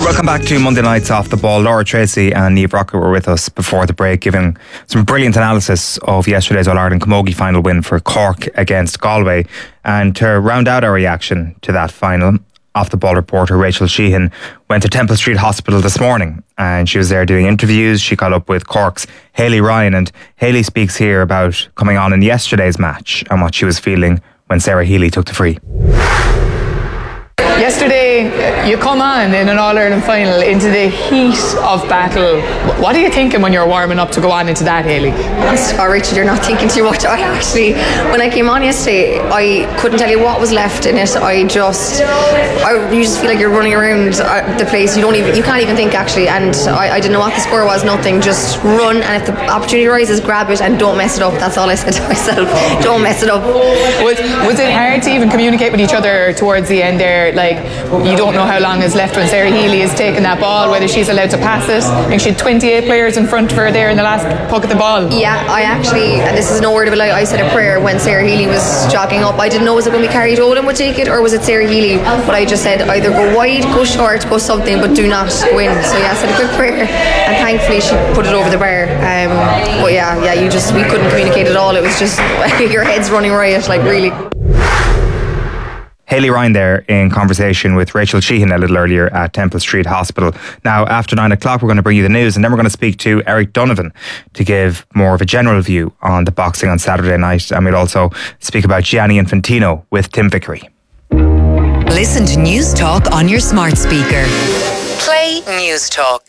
Welcome back to Monday Nights Off the Ball. Laura Tracy and Niamh Rockett were with us before the break, giving some brilliant analysis of yesterday's All-Ireland Camogie final win for Cork against Galway. And to round out our reaction to that final, Off the Ball reporter Rachel Sheehan went to Temple Street Hospital this morning, and she was there doing interviews. She caught up with Cork's Hayley Ryan, and Hayley speaks here about coming on in yesterday's match and what she was feeling when Sarah Healy took the free. Yesterday, you come on in an All-Ireland final into the heat of battle. What are you thinking when you're warming up to go on into that, Hayley? Oh, Richard, you're not thinking too much. When I came on yesterday, I couldn't tell you what was left in it. You just feel like you're running around the place. You can't even think, actually. And I didn't know what the score was. Nothing. Just run, and if the opportunity arises, grab it and don't mess it up. That's all I said to myself. Don't mess it up. Was it hard to even communicate with each other towards the end there? Like, you don't know how long is left when Sarah Healy is taking that ball, whether she's allowed to pass it. I think she had 28 players in front of her there in the last puck of the ball. Yeah, I actually, and this is no word of a lie, I said a prayer when Sarah Healy was jogging up. I didn't know, was it going to be Carrie Dolan would take it, or was it Sarah Healy? But I just said either go wide, go short, go something, but do not go in. So yeah, I said a quick prayer, and thankfully she put it over the bar. But we couldn't communicate at all. It was just your head's running riot, like really. Hayley Ryan there in conversation with Rachel Sheehan a little earlier at Temple Street Hospital. Now, after 9 o'clock, we're going to bring you the news, and then we're going to speak to Eric Donovan to give more of a general view on the boxing on Saturday night. And we'll also speak about Gianni Infantino with Tim Vickery. Listen to News Talk on your smart speaker. Play News Talk.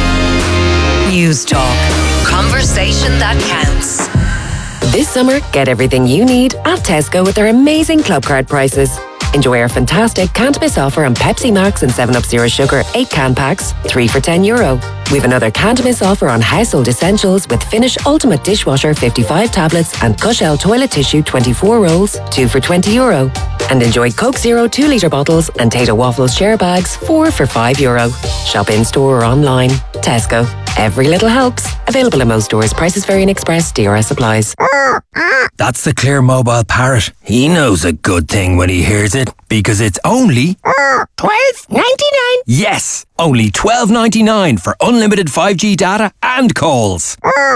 News Talk. Conversation that counts. This summer, get everything you need at Tesco with their amazing club card prices. Enjoy our fantastic can't miss offer on Pepsi Max and 7up Zero Sugar 8 can packs, 3 for €10. We've another can't miss offer on household essentials with Finish Ultimate Dishwasher 55 tablets and Cushell toilet tissue 24 rolls, 2 for €20. And enjoy Coke Zero 2 litre bottles and Tato Waffles share bags, 4 for €5. Shop in store or online. Tesco. Every little helps. Available in most stores. Prices vary in Express. DRS applies. That's the Clear Mobile Parrot. He knows a good thing when he hears it, because it's only $12.99. Yes, only $12.99 for unlimited 5G data and calls.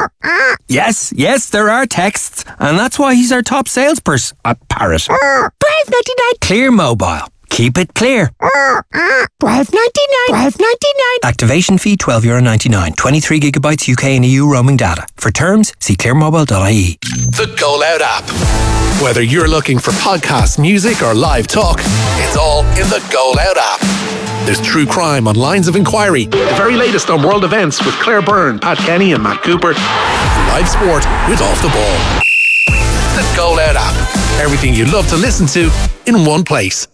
Yes, there are texts, and that's why he's our top salesperson at Parrot. $12.99. Clear Mobile. Keep it clear. $12.99. Activation fee €12.99. 23 gigabytes UK and EU roaming data. For terms, see clearmobile.ie. The Go Loud app. Whether you're looking for podcasts, music, or live talk, it's all in the Go Loud app. There's true crime on Lines of Inquiry, the very latest on world events with Claire Byrne, Pat Kenny, and Matt Cooper, and live sport with Off the Ball. The Go Loud app. Everything you love to listen to in one place.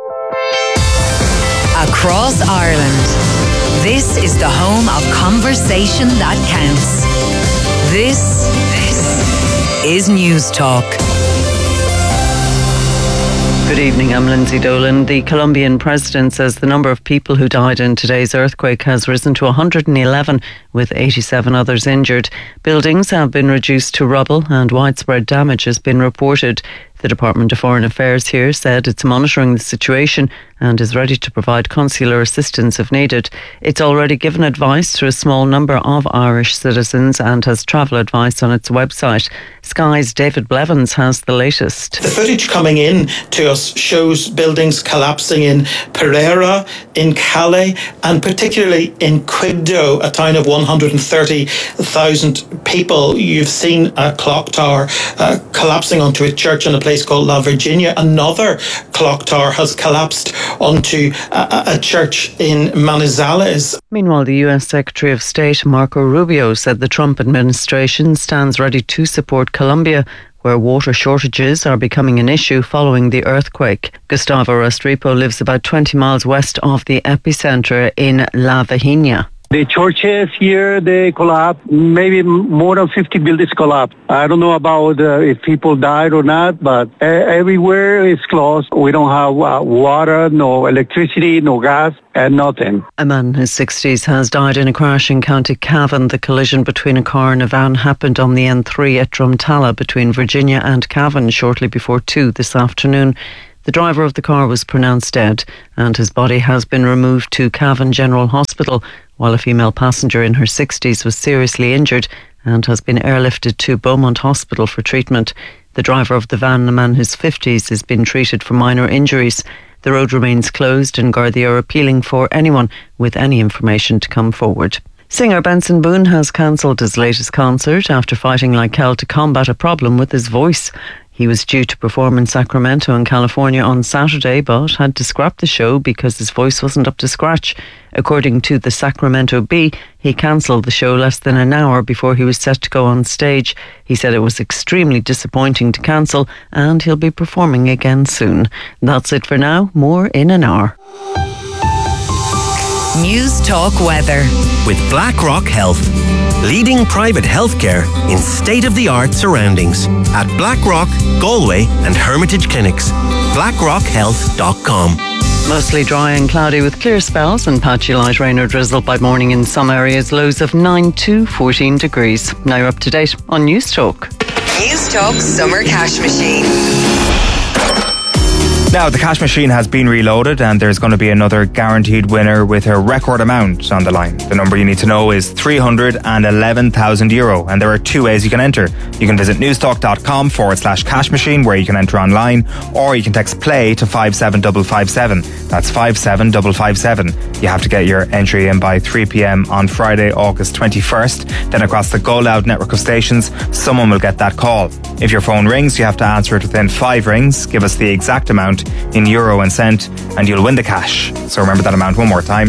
Across Ireland, this is the home of conversation that counts. This is News Talk. Good evening, I'm Lindsay Dolan. The Colombian president says the number of people who died in today's earthquake has risen to 111, with 87 others injured. Buildings have been reduced to rubble and widespread damage has been reported. The Department of Foreign Affairs here said it's monitoring the situation and is ready to provide consular assistance if needed. It's already given advice to a small number of Irish citizens and has travel advice on its website. Sky's David Blevins has the latest. The footage coming in to us shows buildings collapsing in Pereira, in Calais, and particularly in Quibdó, a town of 130,000 people. You've seen a clock tower collapsing onto a church in a place called La Virginia. Another clock tower has collapsed onto a church in Manizales. Meanwhile, the US Secretary of State Marco Rubio said the Trump administration stands ready to support Colombia, where water shortages are becoming an issue following the earthquake. Gustavo Restrepo lives about 20 miles west of the epicenter in La Virginia. The churches here, they collapsed. Maybe more than 50 buildings collapsed. I don't know about if people died or not, but everywhere is closed. We don't have water, no electricity, no gas, and nothing. A man in his 60s has died in a crash in County Cavan. The collision between a car and a van happened on the N3 at Drumtalla between Virginia and Cavan shortly before 2 this afternoon. The driver of the car was pronounced dead and his body has been removed to Cavan General Hospital, while a female passenger in her 60s was seriously injured and has been airlifted to Beaumont Hospital for treatment. The driver of the van, a man in his 50s, has been treated for minor injuries. The road remains closed and Gardaí are appealing for anyone with any information to come forward. Singer Benson Boone has cancelled his latest concert after fighting like hell to combat a problem with his voice. He was due to perform in Sacramento in California on Saturday, but had to scrap the show because his voice wasn't up to scratch. According to the Sacramento Bee, he cancelled the show less than an hour before he was set to go on stage. He said it was extremely disappointing to cancel and he'll be performing again soon. That's it for now. More in an hour. News Talk Weather. With BlackRock Health. Leading private healthcare in state-of-the-art surroundings. At BlackRock, Galway and Hermitage Clinics. BlackRockHealth.com. Mostly dry and cloudy with clear spells and patchy light rain or drizzle by morning in some areas. Lows of 9 to 14 degrees. Now you're up to date on News Talk. News Talk Summer Cash Machine. Now, the cash machine has been reloaded and there's going to be another guaranteed winner with a record amount on the line. The number you need to know is €311,000 and there are two ways you can enter. You can visit newstalk.com/cash machine where you can enter online, or you can text play to 57557. That's 57557. You have to get your entry in by 3 p.m. on Friday, August 21st. Then across the Go Loud network of stations, someone will get that call. If your phone rings, you have to answer it within 5 rings. Give us the exact amount in euro and cent and you'll win the cash. So remember that amount one more time,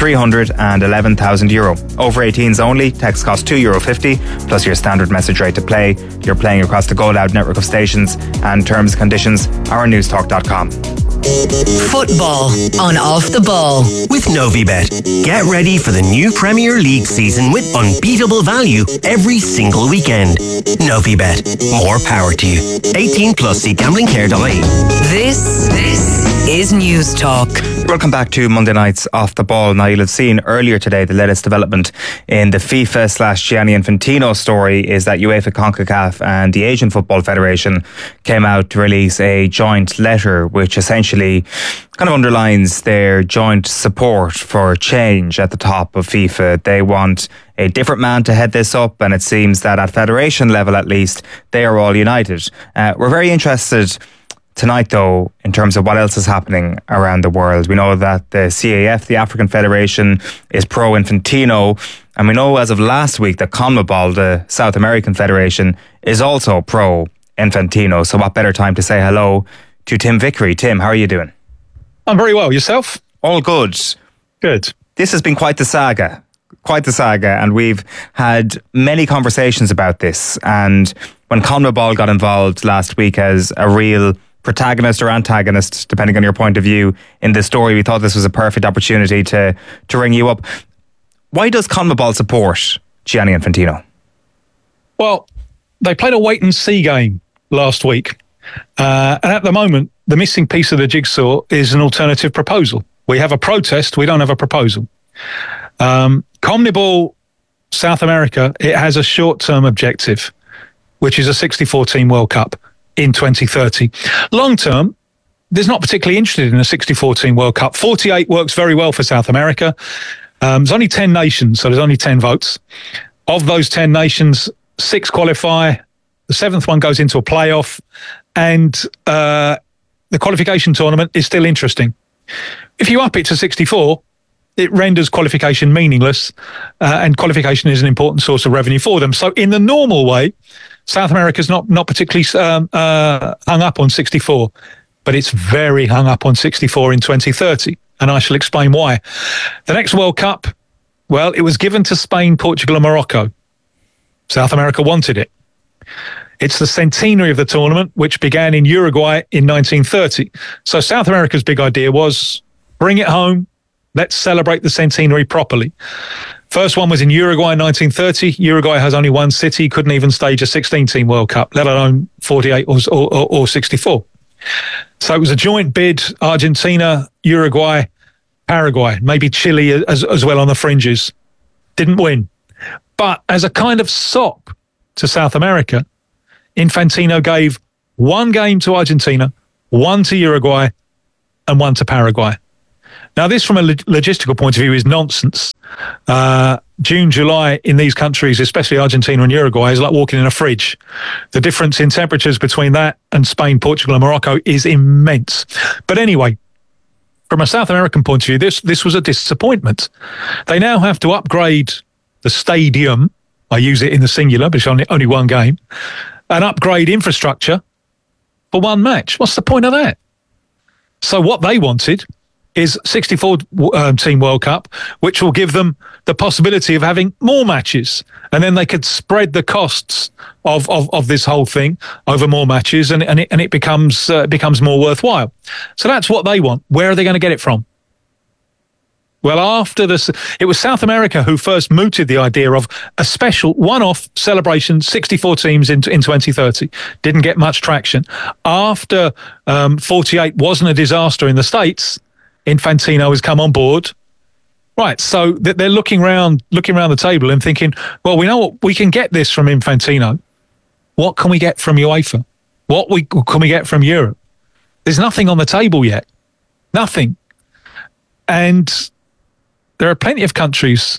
€311,000. Over 18s only, text costs €2.50 plus your standard message rate to play. You're playing across the Go Loud network of stations and terms and conditions are on newstalk.com. Football on Off the Ball with Novibet. Get ready for the new Premier League season with unbeatable value every single weekend. Novibet. More power to you. 18 plus. See gamblingcare.ie. This is News Talk. Welcome back to Monday night's Off the Ball. Now, you'll have seen earlier today the latest development in the FIFA/Gianni Infantino story is that UEFA, CONCACAF and the Asian Football Federation came out to release a joint letter which essentially kind of underlines their joint support for change at the top of FIFA. They want a different man to head this up, and it seems that at federation level at least, they are all united. We're very interested tonight, though, in terms of what else is happening around the world. We know that the CAF, the African Federation, is pro-Infantino, and we know as of last week that CONMEBOL, the South American Federation, is also pro-Infantino. So what better time to say hello to Tim Vickery. Tim, how are you doing? I'm very well. Yourself? All good. Good. This has been quite the saga, and we've had many conversations about this. And when CONMEBOL got involved last week as a real protagonist or antagonist, depending on your point of view, in this story, we thought this was a perfect opportunity to ring you up. Why does CONMEBOL support Gianni Infantino? Well, they played a wait-and-see game last week. And at the moment, the missing piece of the jigsaw is an alternative proposal. We have a protest, we don't have a proposal. CONMEBOL South America, it has a short-term objective, which is a 64-team World Cup in 2030. Long-term, there's not particularly interested in a 64-team World Cup. 48 works very well for South America. There's only 10 nations, so there's only 10 votes. Of those 10 nations, 6 qualify. The 7th one goes into a playoff, and the qualification tournament is still interesting. If you up it to 64, it renders qualification meaningless, and qualification is an important source of revenue for them. So in the normal way, South America's not particularly hung up on 64, but it's very hung up on 64 in 2030, and I shall explain why. The next World Cup, well, it was given to Spain, Portugal and Morocco. South America wanted it. It's the centenary of the tournament, which began in Uruguay in 1930. So South America's big idea was bring it home. Let's celebrate the centenary properly. First one was in Uruguay in 1930. Uruguay has only one city, couldn't even stage a 16-team World Cup, let alone 48 or 64. So it was a joint bid, Argentina, Uruguay, Paraguay, maybe Chile as well on the fringes. Didn't win. But as a kind of sop to South America, Infantino gave one game to Argentina, one to Uruguay and one to Paraguay. Now, this from a logistical point of view is nonsense. June, July in these countries, especially Argentina and Uruguay, is like walking in a fridge. The difference in temperatures between that and Spain, Portugal and Morocco is immense. But anyway, from a South American point of view, this was a disappointment. They now have to upgrade the stadium. I use it in the singular, but it's only one game. And upgrade infrastructure for one match. What's the point of that? So what they wanted is 64-team World Cup, which will give them the possibility of having more matches. And then they could spread the costs of this whole thing over more matches, and it becomes more worthwhile. So that's what they want. Where are they going to get it from? Well, after this, it was South America who first mooted the idea of a special one-off celebration, 64 teams in 2030. Didn't get much traction. After 48 wasn't a disaster in the States, Infantino has come on board. Right, so they're looking around the table and thinking, well, we know what we can get this from Infantino. What can we get from UEFA? Can we get from Europe? There's nothing on the table yet. Nothing. And there are plenty of countries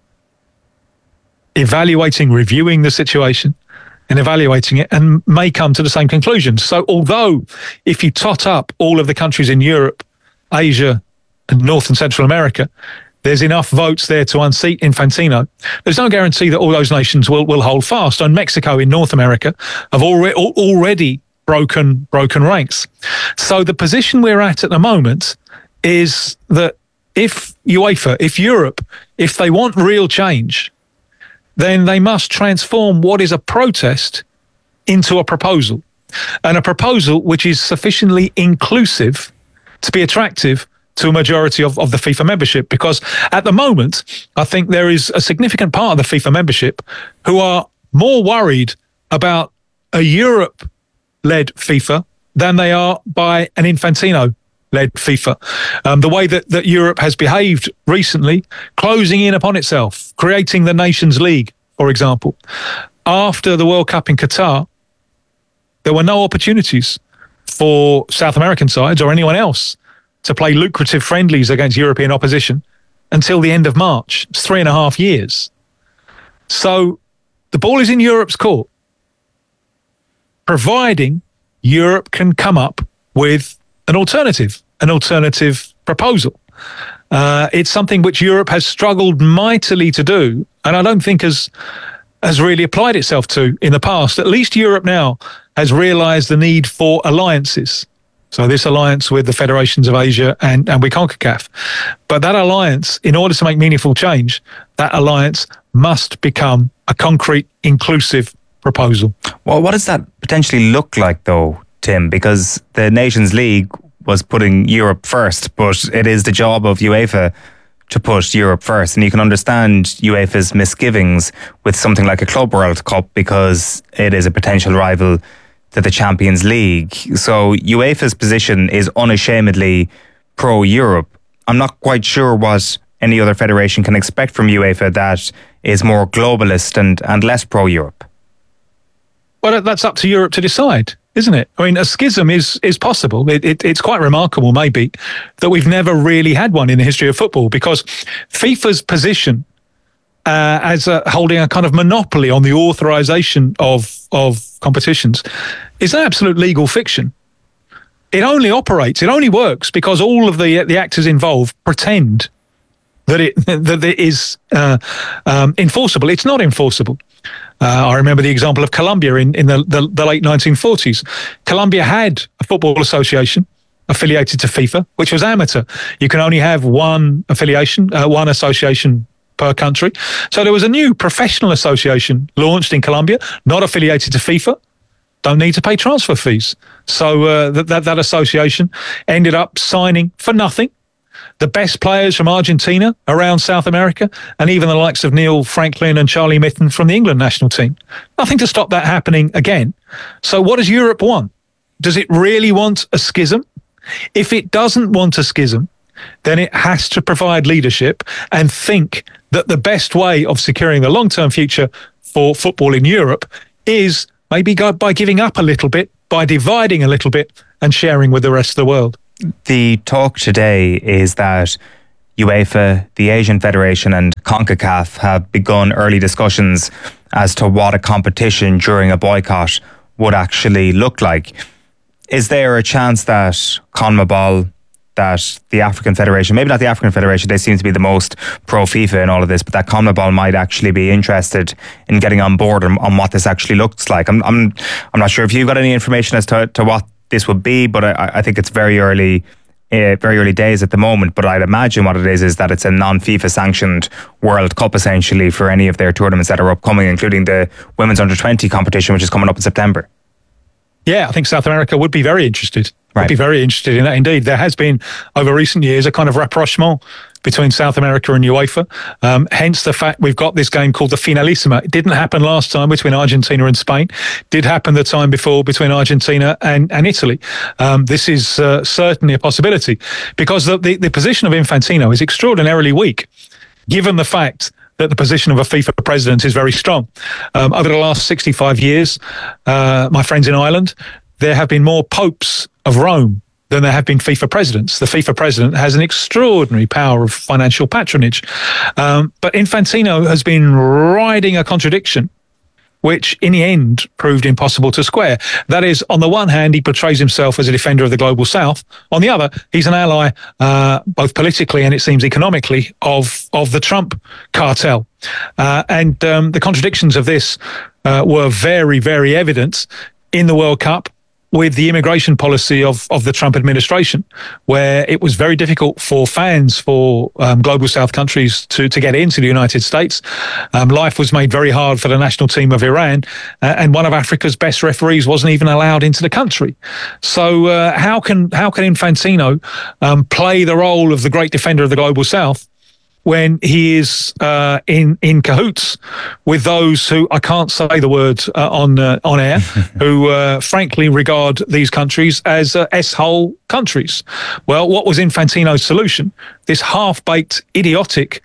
reviewing the situation and evaluating it, and may come to the same conclusions. So although if you tot up all of the countries in Europe, Asia and North and Central America, there's enough votes there to unseat Infantino, there's no guarantee that all those nations will hold fast. And Mexico in North America have already broken ranks. So the position we're at the moment is that if UEFA, if Europe, if they want real change, then they must transform what is a protest into a proposal, and a proposal which is sufficiently inclusive to be attractive to a majority of the FIFA membership. Because at the moment, I think there is a significant part of the FIFA membership who are more worried about a Europe-led FIFA than they are by an Infantino-led FIFA. The way that Europe has behaved recently, closing in upon itself, creating the Nations League, for example. After the World Cup in Qatar, there were no opportunities for South American sides or anyone else to play lucrative friendlies against European opposition until the end of March. It's 3.5 years. So the ball is in Europe's court, providing Europe can come up with an alternative proposal. It's something which Europe has struggled mightily to do, and I don't think has really applied itself to in the past. At least Europe now has realised the need for alliances. So this alliance with the federations of Asia and with CONCACAF. But that alliance, in order to make meaningful change, that alliance must become a concrete, inclusive proposal. Well, what does that potentially look like, though, Tim? Because the Nations League was putting Europe first, but it is the job of UEFA to put Europe first. And you can understand UEFA's misgivings with something like a Club World Cup, because it is a potential rival to the Champions League. So UEFA's position is unashamedly pro-Europe. I'm not quite sure what any other federation can expect from UEFA that is more globalist and less pro-Europe. Well, that's up to Europe to decide, isn't it? I mean, a schism is possible. It's quite remarkable, maybe, that we've never really had one in the history of football, because FIFA's position as holding a kind of monopoly on the authorization of competitions is an absolute legal fiction. It only works because all of the actors involved pretend that it is enforceable. It's not enforceable. I remember the example of Colombia in the late 1940s. Colombia had a football association affiliated to FIFA, which was amateur. You can only have one affiliation, one association per country. So there was a new professional association launched in Colombia, not affiliated to FIFA, don't need to pay transfer fees. So that association ended up signing for nothing the best players from Argentina, around South America, and even the likes of Neil Franklin and Charlie Mitten from the England national team. Nothing to stop that happening again. So what does Europe want? Does it really want a schism? If it doesn't want a schism, then it has to provide leadership and think that the best way of securing the long-term future for football in Europe is maybe by giving up a little bit by dividing a little bit and sharing with the rest of the world. The talk today is that UEFA, the Asian Federation and CONCACAF have begun early discussions as to what a competition during a boycott would actually look like. Is there a chance that CONMEBOL, that the African Federation, maybe not the African Federation, they seem to be the most pro-FIFA in all of this, but that CONMEBOL might actually be interested in getting on board on what this actually looks like? I'm not sure if you've got any information as to what this would be, but I think it's very early days at the moment. But I'd imagine what it is that it's a non-FIFA sanctioned World Cup essentially for any of their tournaments that are upcoming, including the Women's Under-20 competition, which is coming up in September. Yeah, I think South America would be very interested. Right. Would be very interested in that indeed. There has been, over recent years, a kind of rapprochement between South America and UEFA. Hence the fact we've got this game called the Finalissima. It didn't happen last time between Argentina and Spain. Did happen the time before between Argentina and Italy. This is certainly a possibility because the position of Infantino is extraordinarily weak, given the fact that the position of a FIFA president is very strong. Over the last 65 years, my friends in Ireland, there have been more popes of Rome than there have been FIFA presidents. The FIFA president has an extraordinary power of financial patronage. But Infantino has been riding a contradiction which in the end proved impossible to square. That is, on the one hand, he portrays himself as a defender of the global south. On the other, he's an ally, both politically and it seems economically, of the Trump cartel. And the contradictions of this were very, very evident in the World Cup with the immigration policy of the Trump administration, where it was very difficult for fans for global south countries to get into the United States. Life was made very hard for the national team of Iran, and one of Africa's best referees wasn't even allowed into the country. So how can Infantino play the role of the great defender of the global south when he is in cahoots with those who, I can't say the words on air, who frankly regard these countries as S-hole countries? Well, what was Infantino's solution? This half-baked, idiotic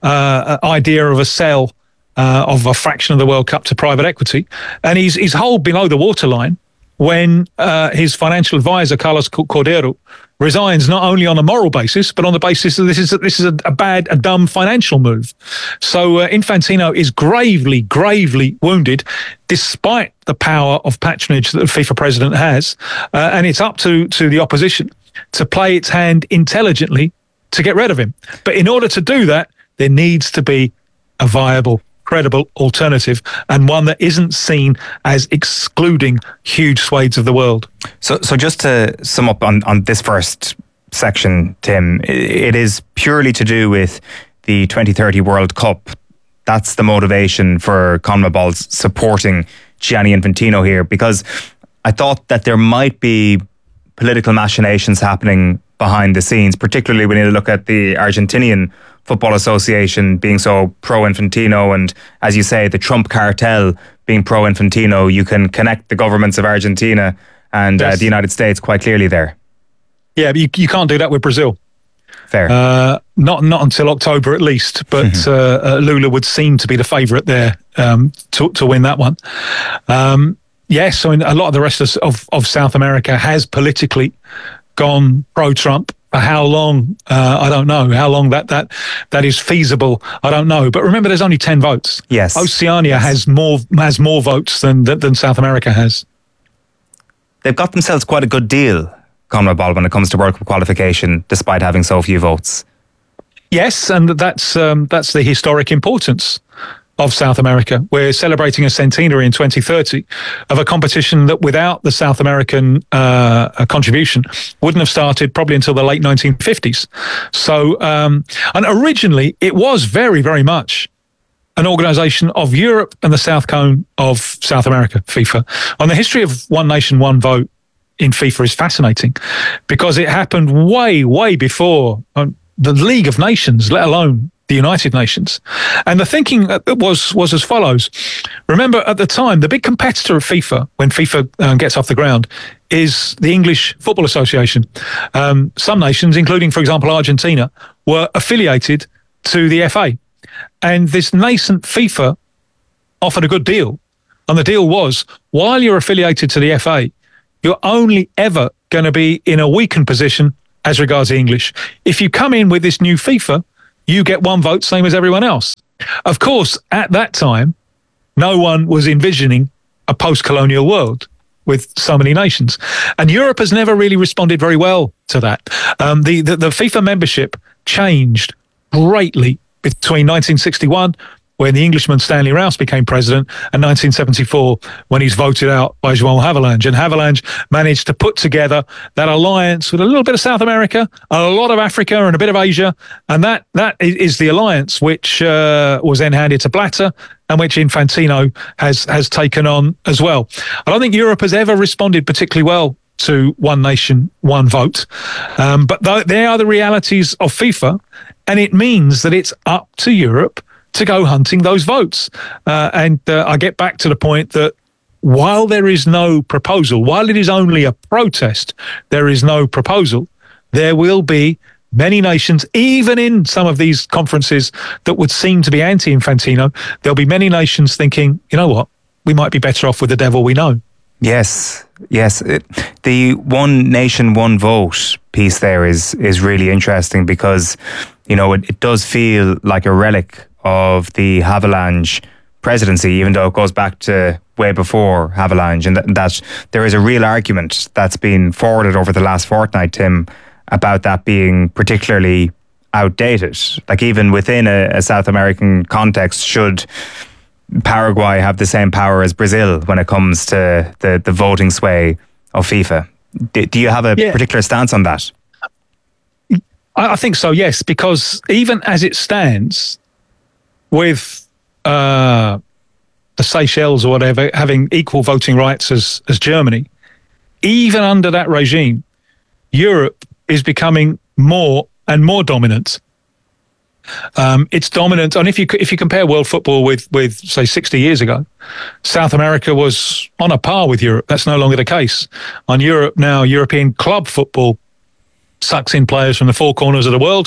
idea of a sale of a fraction of the World Cup to private equity. And he's holed below the waterline when his financial advisor, Carlos Cordero, resigns not only on a moral basis, but on the basis that this is a dumb financial move. So Infantino is gravely, gravely wounded, despite the power of patronage that the FIFA president has. And it's up to the opposition to play its hand intelligently to get rid of him. But in order to do that, there needs to be a viable, credible alternative, and one that isn't seen as excluding huge swathes of the world. So just to sum up on this first section, Tim, it is purely to do with the 2030 World Cup. That's the motivation for CONMEBOL supporting Gianni Infantino here, because I thought that there might be political machinations happening behind the scenes, particularly when you look at the Argentinian Football Association being so pro-Infantino, and as you say, the Trump cartel being pro-Infantino. You can connect the governments of Argentina and the United States quite clearly there. Yeah, but you can't do that with Brazil. Fair. Not until October at least, but Lula would seem to be the favourite there to win that one. Yes, I mean, a lot of the rest of South America has politically gone pro-Trump. For how long, I don't know. How long that is feasible, I don't know. But remember, there's only 10 votes. Yes. Oceania has more votes than South America has. They've got themselves quite a good deal, CONMEBOL, when it comes to World Cup qualification, despite having so few votes. Yes, and that's the historic importance of South America. We're celebrating a centenary in 2030 of a competition that without the South American contribution wouldn't have started probably until the late 1950s. So, and originally it was very, very much an organisation of Europe and the South Cone of South America, FIFA. And the history of one nation, one vote in FIFA is fascinating because it happened way, way before the League of Nations, let alone the United Nations. And the thinking was as follows. Remember, at the time, the big competitor of FIFA, when FIFA gets off the ground, is the English Football Association. Some nations, including, for example, Argentina, were affiliated to the FA. And this nascent FIFA offered a good deal. And the deal was, while you're affiliated to the FA, you're only ever going to be in a weakened position as regards the English. If you come in with this new FIFA, you get one vote, same as everyone else. Of course, at that time, no one was envisioning a post-colonial world with so many nations. And Europe has never really responded very well to that. The FIFA membership changed greatly between 1961, when the Englishman Stanley Rouse became president, and 1974, when he's voted out by João Havelange. And Havelange managed to put together that alliance with a little bit of South America, a lot of Africa, and a bit of Asia. And that is the alliance which was then handed to Blatter, and which Infantino has taken on as well. I don't think Europe has ever responded particularly well to one nation, one vote. But they are the realities of FIFA, and it means that it's up to Europe to go hunting those votes. And I get back to the point that while there is no proposal, while it is only a protest, there is no proposal, there will be many nations, even in some of these conferences that would seem to be anti-Infantino, there'll be many nations thinking, you know what, we might be better off with the devil we know. Yes. The one nation, one vote piece there is really interesting because, you know, it does feel like a relic of the Havelange presidency, even though it goes back to way before Havelange, and that there is a real argument that's been forwarded over the last fortnight, Tim, about that being particularly outdated. Like even within a South American context, should Paraguay have the same power as Brazil when it comes to the voting sway of FIFA? Do you have a particular stance on that? I think so, yes, because even as it stands, with the Seychelles or whatever having equal voting rights as Germany, even under that regime, Europe is becoming more and more dominant. It's dominant, and if you compare world football with say 60 years ago, South America was on a par with Europe. That's no longer the case. On Europe now, European club football sucks in players from the four corners of the world.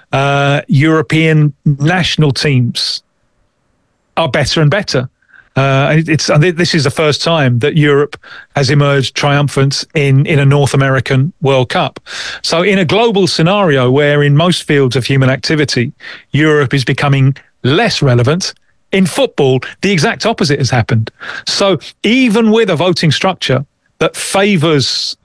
European national teams are better and better. This is the first time that Europe has emerged triumphant in a North American World Cup. So in a global scenario where in most fields of human activity, Europe is becoming less relevant, in football, the exact opposite has happened. So even with a voting structure that favours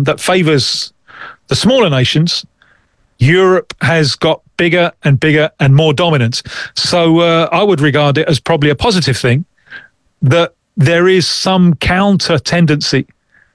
the smaller nations, Europe has got bigger and bigger and more dominant. So I would regard it as probably a positive thing that there is some counter tendency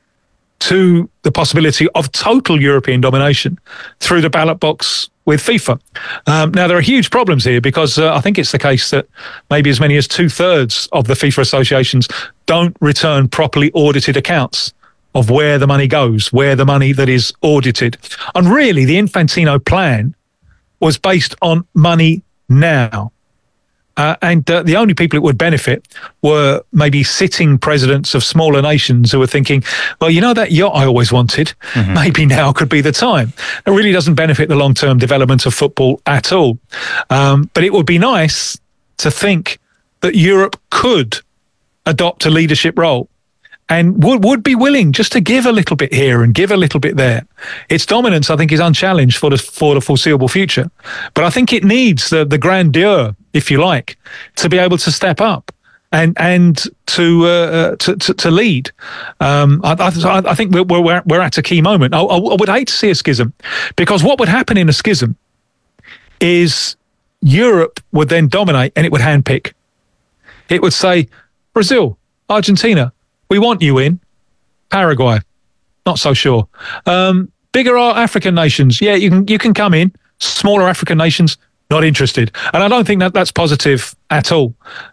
to the possibility of total European domination through the ballot box with FIFA. Now, there are huge problems here because I think it's the case that maybe as many as 2/3 of the FIFA associations don't return properly audited accounts of where the money goes, where the money that is audited. And really, the Infantino plan was based on money now. And the only people it would benefit were maybe sitting presidents of smaller nations who were thinking, well, you know, that yacht I always wanted, maybe now could be the time. It really doesn't benefit the long-term development of football at all. But it would be nice to think that Europe could adopt a leadership role and would be willing just to give a little bit here and give a little bit there. Its dominance, I think, is unchallenged for the foreseeable future. But I think it needs the grandeur, if you like, to be able to step up and to lead. I think we're at a key moment. I would hate to see a schism, because what would happen in a schism is Europe would then dominate and it would handpick. It would say, Brazil, Argentina, we want you in. Paraguay, not so sure. Bigger African nations, yeah, you can come in. Smaller African nations, not interested. And I don't think that's positive at all.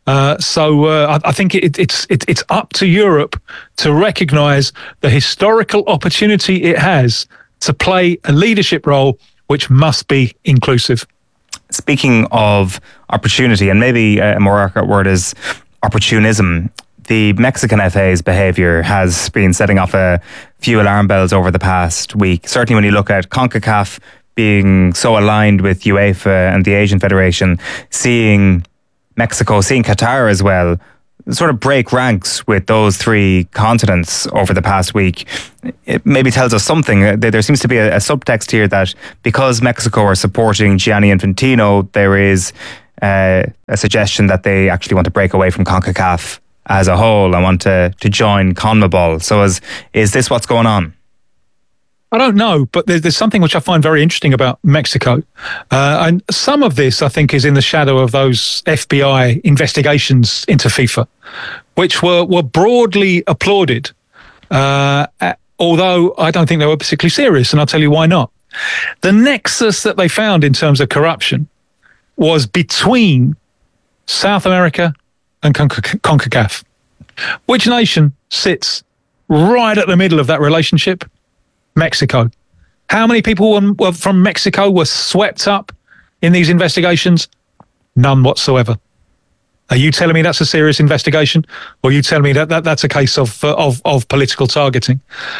So I think it's up to Europe to recognise the historical opportunity it has to play a leadership role which must be inclusive. Speaking of opportunity, and maybe a more accurate word is opportunism, the Mexican FA's behaviour has been setting off a few alarm bells over the past week. Certainly when you look at CONCACAF being so aligned with UEFA and the Asian Federation, seeing Mexico, seeing Qatar as well, sort of break ranks with those three continents over the past week, it maybe tells us something. There seems to be a subtext here that because Mexico are supporting Gianni Infantino, there is a suggestion that they actually want to break away from CONCACAF as a whole and want to join CONMEBOL. So is this what's going on? I don't know, but there's something which I find very interesting about Mexico. And some of this, I think, is in the shadow of those FBI investigations into FIFA, which were broadly applauded, although I don't think they were particularly serious, and I'll tell you why not. The nexus that they found in terms of corruption was between South America and CONCACAF. Which nation sits right at the middle of that relationship? Mexico. How many people were from Mexico were swept up in these investigations? None whatsoever. Are you telling me that's a serious investigation, or are you telling me that's a case of political targeting?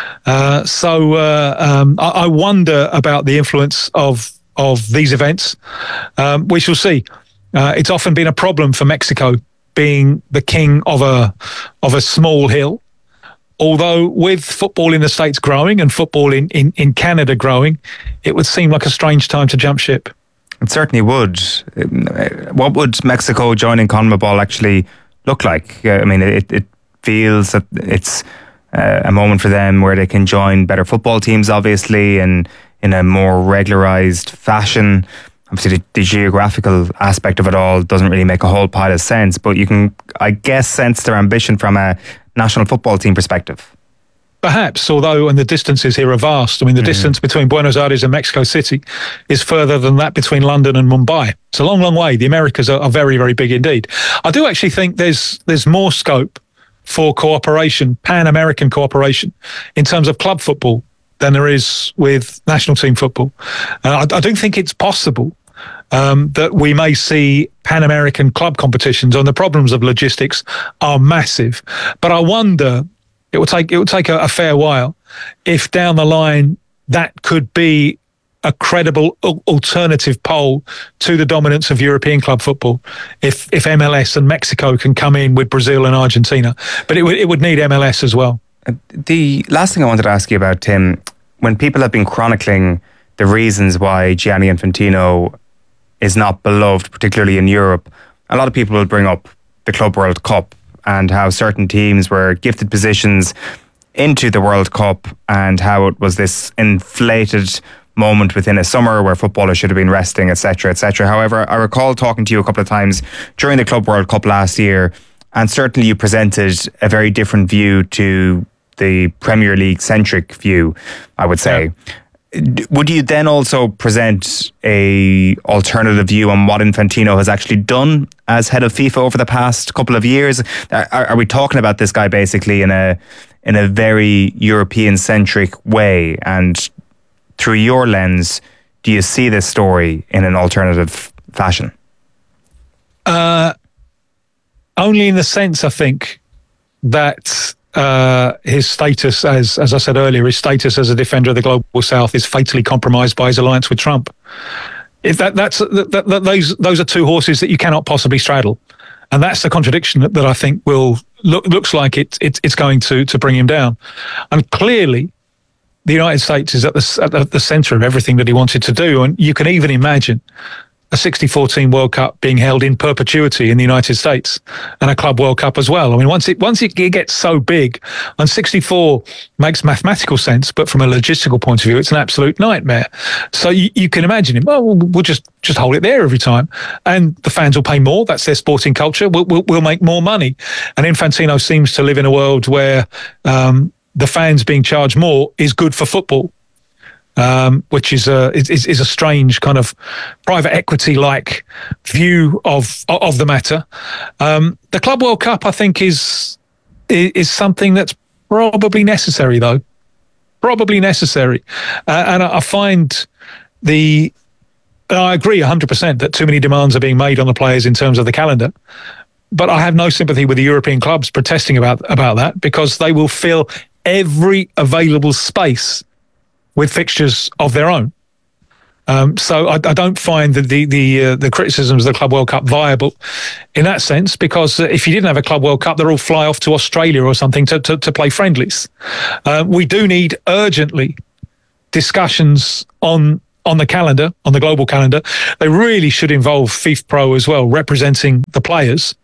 I wonder about the influence of these events. We shall see. It's often been a problem for Mexico being the king of a small hill. Although with football in the States growing and football in Canada growing, it would seem like a strange time to jump ship. It certainly would. What would Mexico joining CONMEBOL actually look like? I mean, it feels that it's a moment for them where they can join better football teams, obviously, and in a more regularised fashion. Obviously, the geographical aspect of it all doesn't really make a whole pile of sense, but you can, I guess, sense their ambition from a national football team perspective. Perhaps, although, and the distances here are vast. I mean, the distance between Buenos Aires and Mexico City is further than that between London and Mumbai. It's a long, long way. The Americas are very, very big indeed. I do actually think there's more scope for cooperation, Pan-American cooperation, in terms of club football than there is with national team football. I do think it's possible that we may see Pan-American club competitions, and the problems of logistics are massive. But I wonder, it will take a fair while if down the line that could be a credible alternative pole to the dominance of European club football. If MLS and Mexico can come in with Brazil and Argentina, but it would need MLS as well. The last thing I wanted to ask you about, Tim, when people have been chronicling the reasons why Gianni Infantino is not beloved, particularly in Europe, a lot of people will bring up the Club World Cup and how certain teams were gifted positions into the World Cup and how it was this inflated moment within a summer where footballers should have been resting, etc., etc. However, I recall talking to you a couple of times during the Club World Cup last year, and certainly you presented a very different view to the Premier League centric view, I would say. Yeah. Would you then also present a alternative view on what Infantino has actually done as head of FIFA over the past couple of years? Are we talking about this guy basically in a very European centric way? And through your lens, do you see this story in an alternative fashion? Only in the sense, I think, that his status, as I said earlier, his status as a defender of the global South is fatally compromised by his alliance with Trump. If those are two horses that you cannot possibly straddle, and that's the contradiction that I think looks like it's going to bring him down. And clearly, the United States is at the centre of everything that he wanted to do, and you can even imagine a 64-team World Cup being held in perpetuity in the United States, and a Club World Cup as well. I mean, once it gets so big, and 64 makes mathematical sense, but from a logistical point of view, it's an absolute nightmare. So you can imagine him, we'll just hold it there every time, and the fans will pay more. That's their sporting culture. We'll make more money. And Infantino seems to live in a world where the fans being charged more is good for football. Which is a strange kind of private equity-like view of the matter. The Club World Cup, I think, is something that's probably necessary, though. Probably necessary, and I find I agree 100% that too many demands are being made on the players in terms of the calendar. But I have no sympathy with the European clubs protesting about that, because they will fill every available space with fixtures of their own. So I don't find the criticisms of the Club World Cup viable in that sense, because if you didn't have a Club World Cup, they'd all fly off to Australia or something to play friendlies. We do need urgently discussions on the calendar, on the global calendar. They really should involve FIFPro as well, representing the players.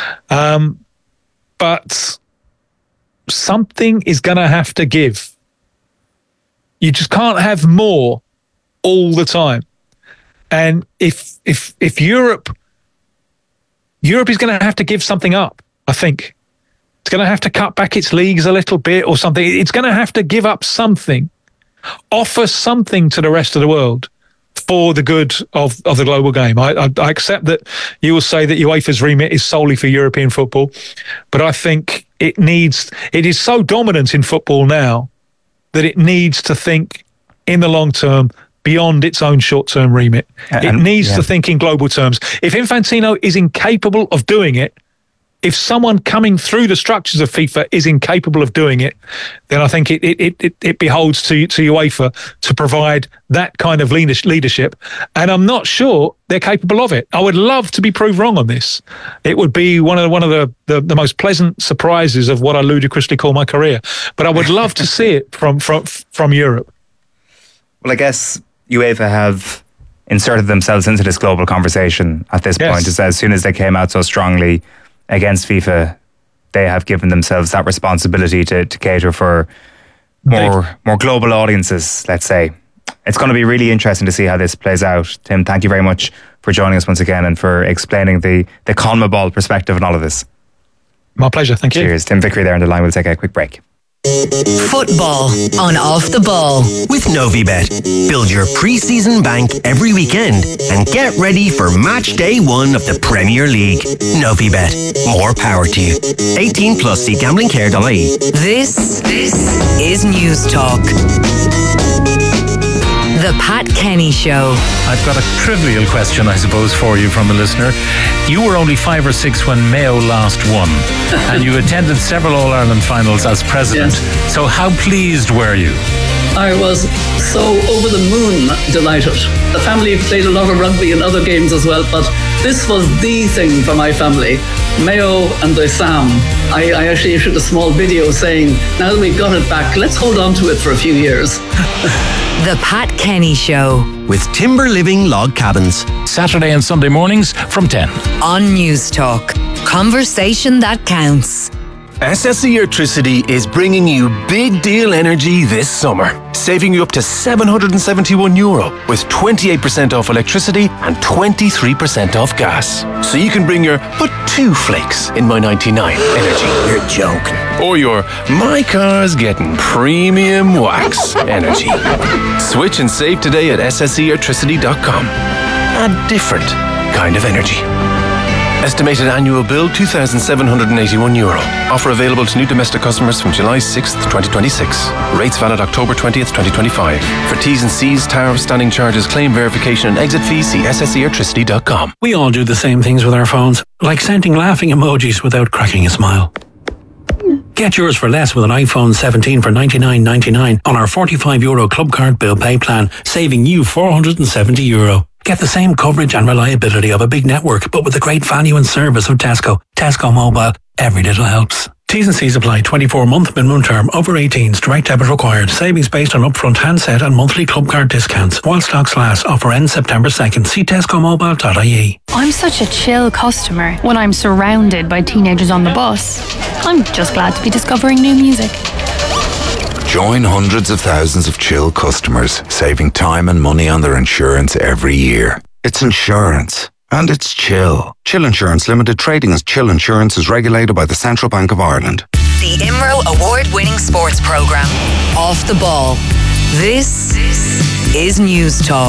But something is going to have to give. You just can't have more all the time. And if Europe is going to have to give something up, I think. It's going to have to cut back its leagues a little bit or something. It's going to have to give up something, offer something to the rest of the world for the good of the global game. I accept that you will say that UEFA's remit is solely for European football, but I think it is so dominant in football now that it needs to think in the long term beyond its own short-term remit. It needs to think in global terms. If Infantino is incapable of doing it, if someone coming through the structures of FIFA is incapable of doing it, then I think it beholds to UEFA to provide that kind of leadership. And I'm not sure they're capable of it. I would love to be proved wrong on this. It would be one of the most pleasant surprises of what I ludicrously call my career. But I would love to see it from Europe. Well, I guess UEFA have inserted themselves into this global conversation at this point. As soon as they came out so strongly against FIFA, they have given themselves that responsibility to cater for more global audiences, let's say. It's going to be really interesting to see how this plays out. Tim, thank you very much for joining us once again and for explaining the CONMEBOL perspective on all of this. My pleasure, thank you. Cheers. Tim Vickery there on the line. We'll take a quick break. Football on Off the Ball with Novibet. Build your pre-season bank every weekend and get ready for match day 1 of the Premier League. Novibet. More power to you. 18 plus. See gamblingcare.ie. This is News Talk. The Pat Kenny Show. I've got a trivial question, I suppose, for you from a listener. You were only 5 or 6 when Mayo last won, and you attended several All-Ireland finals as president. Yes. So how pleased were you? I was so over the moon delighted. The family played a lot of rugby and other games as well, but this was the thing for my family. Mayo and the Sam. I actually issued a small video saying, now that we've got it back, let's hold on to it for a few years. The Pat Kenny Show. With Timber Living Log Cabins. Saturday and Sunday mornings from 10. On News Talk. Conversation that counts. SSE Electricity is bringing you big deal energy this summer, saving you up to €771 with 28% off electricity and 23% off gas. So you can bring your but 2 flakes in my 99 energy. You're joking. Or your my car's getting premium wax energy. Switch and save today at SSEelectricity.com. A different kind of energy. Estimated annual bill €2,781. Offer available to new domestic customers from July 6th, 2026. Rates valid October 20th, 2025. For T's and C's, tariff, standing charges, claim verification and exit fees, see SSEelectricity.com. We all do the same things with our phones, like sending laughing emojis without cracking a smile. Get yours for less with an iPhone 17 for €99.99 on our €45 Club Card Bill Pay plan, saving you €470. Get the same coverage and reliability of a big network, but with the great value and service of Tesco. Tesco Mobile. Every little helps. T's and C's apply. 24-month minimum term. Over 18s. Direct debit required. Savings based on upfront handset and monthly club card discounts. While stocks last. Offer ends September 2nd. See tescomobile.ie. I'm such a chill customer when I'm surrounded by teenagers on the bus. I'm just glad to be discovering new music. Join hundreds of thousands of Chill customers, saving time and money on their insurance every year. It's insurance. And it's Chill. Chill Insurance Limited, trading as Chill Insurance, is regulated by the Central Bank of Ireland. The IMRO award-winning sports programme. Off the Ball. This is News Talk.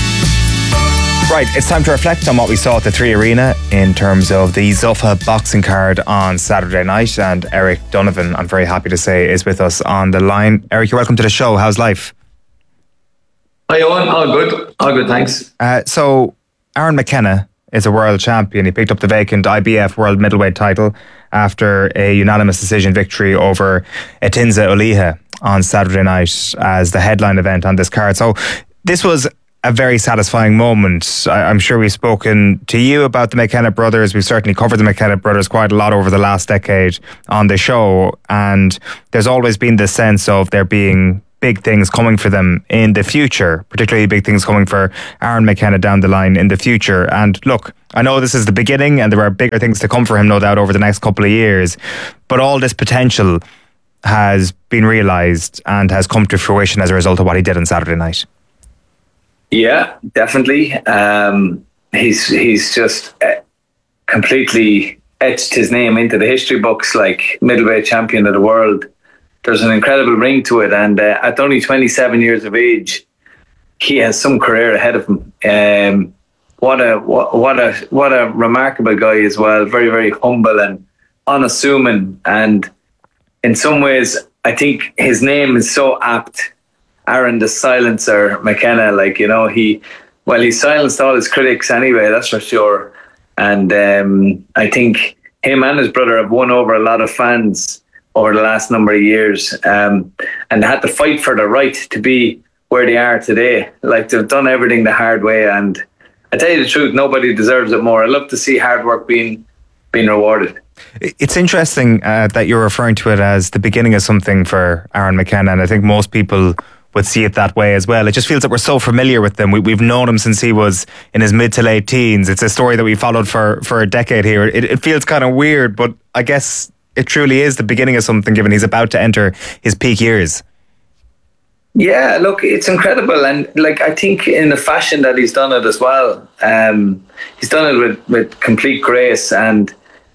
Right, it's time to reflect on what we saw at the Three Arena in terms of the Zuffa boxing card on Saturday night. And Eric Donovan, I'm very happy to say, is with us on the line. Eric, you're welcome to the show. How's life? Hi, Owen. All good. All good, thanks. So, Aaron McKenna is a world champion. He picked up the vacant IBF world middleweight title after a unanimous decision victory over Etinza Oliha on Saturday night as the headline event on this card. So, this was a very satisfying moment. I'm sure we've spoken to you about the McKenna brothers. We've certainly covered the McKenna brothers quite a lot over the last decade on the show, and there's always been this sense of there being big things coming for them in the future, particularly big things coming for Aaron McKenna down the line in the future. And look, I know this is the beginning and there are bigger things to come for him, no doubt, over the next couple of years, but all this potential has been realised and has come to fruition as a result of what he did on Saturday night. Yeah, definitely. He's just completely etched his name into the history books, like middleweight champion of the world. There's an incredible ring to it, and at only 27 years of age, he has some career ahead of him. What a remarkable guy as well. Very, very humble and unassuming, and in some ways, I think his name is so apt. Aaron the Silencer McKenna, he silenced all his critics anyway, that's for sure. And I think him and his brother have won over a lot of fans over the last number of years, and had to fight for the right to be where they are today. Like, they've done everything the hard way, and I tell you the truth, nobody deserves it more. I love to see hard work being rewarded. It's interesting that you're referring to it as the beginning of something for Aaron McKenna, and I think most people would see it that way as well. It just feels that we're so familiar with them. We've known him since he was in his mid to late teens. It's a story that we followed for a decade here. It feels kind of weird, but I guess it truly is the beginning of something, given he's about to enter his peak years. Yeah, look, it's incredible, and I think in the fashion that he's done it as well. He's done it with complete grace, and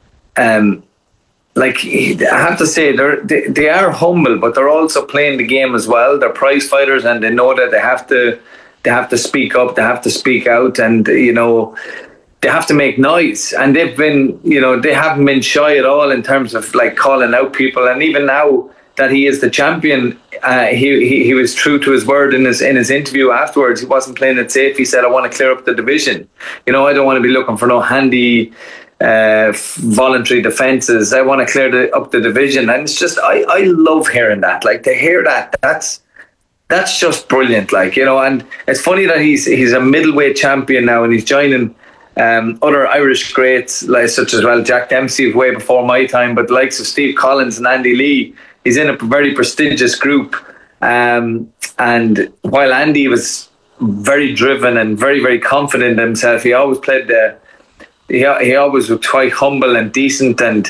I have to say, they are humble, but they're also playing the game as well. They're prize fighters, and they know that they have to speak up, they have to speak out, and they have to make noise. And they've been, they haven't been shy at all in terms of calling out people. And even now that he is the champion, he was true to his word in his interview afterwards. He wasn't playing it safe. He said, "I want to clear up the division. I don't want to be looking for no handy voluntary defences. I want to clear up the division." And it's just, I love hearing that. To hear that, that's just brilliant. And it's funny that he's a middleweight champion now, and he's joining other Irish greats such as Jack Dempsey way before my time, but likes of Steve Collins and Andy Lee. He's in a very prestigious group, and while Andy was very driven and very, very confident in himself, he always played he always was quite humble and decent and